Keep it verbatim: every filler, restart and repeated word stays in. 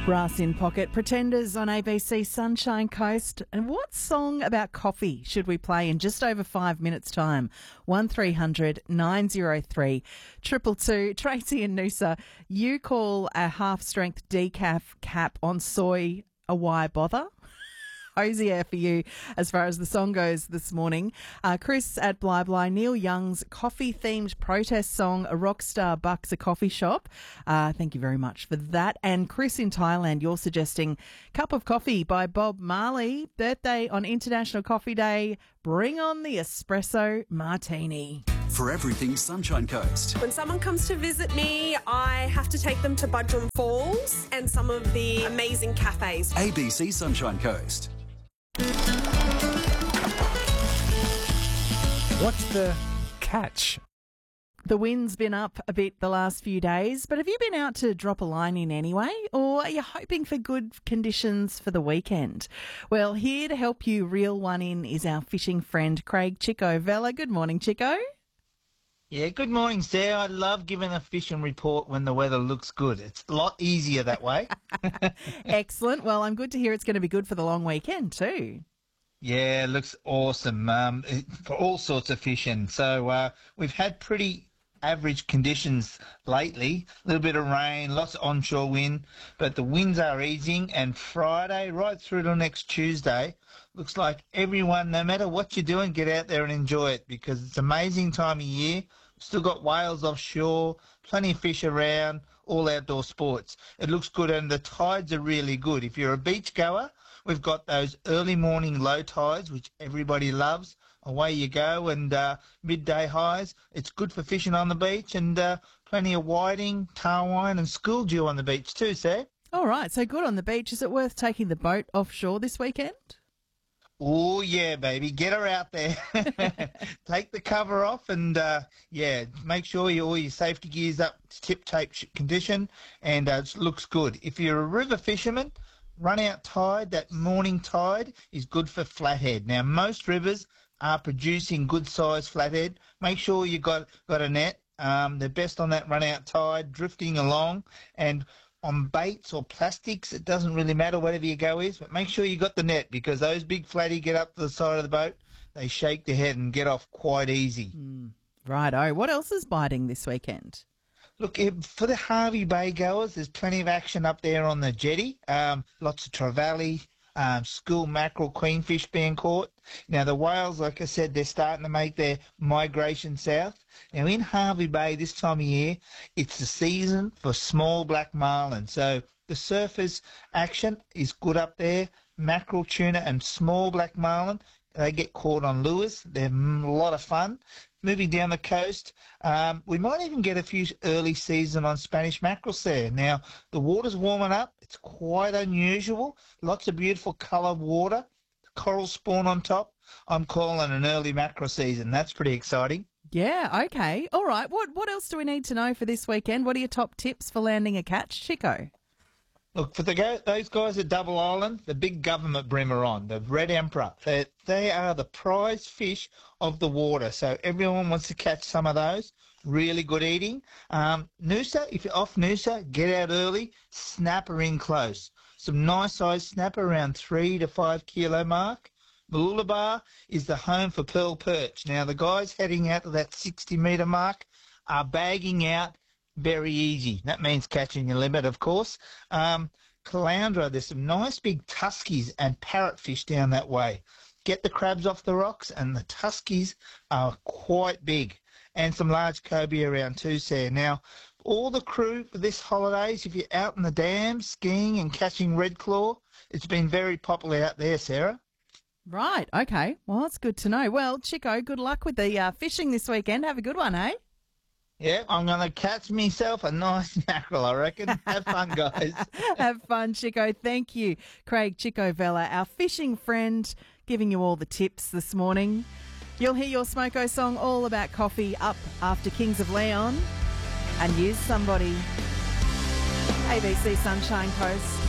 Brass in Pocket, Pretenders on A B C Sunshine Coast. And what song about coffee should we play in just over five minutes' time? one three hundred nine oh three two two two. Tracy and Noosa, you call a half-strength decaf cap on soy a why bother? Hosier for you as far as the song goes this morning. Uh, Chris at Bly Bly, Neil Young's coffee-themed protest song, A Rockstar Bucks a Coffee Shop. Uh, thank you very much for that. And Chris in Thailand, you're suggesting Cup of Coffee by Bob Marley. Birthday on International Coffee Day. Bring on the espresso martini. For everything Sunshine Coast. When someone comes to visit me, I have to take them to Budrum Falls and some of the amazing cafes. A B C Sunshine Coast. What's the catch? The wind's been up a bit the last few days, but have you been out to drop a line in anyway? Or are you hoping for good conditions for the weekend? Well, here to help you reel one in is our fishing friend, Craig Chico Vella. Good morning, Chico. Yeah, good morning, Sarah. I love giving a fishing report when the weather looks good. It's a lot easier that way. Excellent. Well, I'm good to hear it's going to be good for the long weekend too. Yeah, it looks awesome um, for all sorts of fishing. So uh, we've had pretty average conditions lately. A little bit of rain, lots of onshore wind, but the winds are easing. And Friday, right through to next Tuesday, looks like everyone, no matter what you're doing, get out there and enjoy it because it's an amazing time of year. Still got whales offshore, plenty of fish around, all outdoor sports. It looks good and the tides are really good. If you're a beach goer, we've got those early morning low tides, which everybody loves. Away you go, and uh, midday highs. It's good for fishing on the beach, and uh, plenty of whiting, tarwine, and school dew on the beach too, Sam. All right, so good on the beach. Is it worth taking the boat offshore this weekend? Oh, yeah, baby. Get her out there. Take the cover off and, uh, yeah, make sure you, all your safety gear's up to tip-tape condition and uh, it looks good. If you're a river fisherman, run out tide. That morning tide is good for flathead. Now, most rivers are producing good-sized flathead. Make sure you got got a net. Um, they're best on that run-out tide, drifting along, and on baits or plastics, it doesn't really matter whatever your go is, but make sure you got the net because those big flatty get up to the side of the boat, they shake their head and get off quite easy. Mm, righto. What else is biting this weekend? Look, for the Hervey Bay goers, there's plenty of action up there on the jetty. Um, lots of trevally, um, school mackerel, queenfish being caught. Now, the whales, like I said, they're starting to make their migration south. Now, in Hervey Bay this time of year, it's the season for small black marlin. So the surface action is good up there. Mackerel, tuna and small black marlin, they get caught on lures. They're a lot of fun. Moving down the coast, um, we might even get a few early season on Spanish mackerels there. Now, the water's warming up. It's quite unusual. Lots of beautiful coloured water. Coral spawn on top. I'm calling an early mackerel season. That's pretty exciting. Yeah, okay. All right. What what else do we need to know for this weekend? What are your top tips for landing a catch, Chico? Look, for the go- those guys at Double Island, the big government brim are on, the red emperor. They, they are the prize fish of the water, so everyone wants to catch some of those. Really good eating. Um, Noosa, if you're off Noosa, get out early, snapper in close. Some nice size snapper around three to five kilo mark. Mooloolaba is the home for pearl perch. Now, the guys heading out to that sixty metre mark are bagging out very easy. That means catching your limit, of course. Um, Caloundra, there's some nice big tuskies and parrotfish down that way. Get the crabs off the rocks, and the tuskies are quite big. And some large cobia around too, Sarah. Now, all the crew for this holidays, if you're out in the dams, skiing and catching red claw, it's been very popular out there, Sarah. Right, okay. Well, that's good to know. Well, Chico, good luck with the uh, fishing this weekend. Have a good one, eh? Yeah, I'm going to catch myself a nice mackerel, I reckon. Have fun, guys. Have fun, Chico. Thank you. Craig Chico Vella, our fishing friend, giving you all the tips this morning. You'll hear your Smoko song all about coffee up after Kings of Leon and Use Somebody. A B C Sunshine Coast.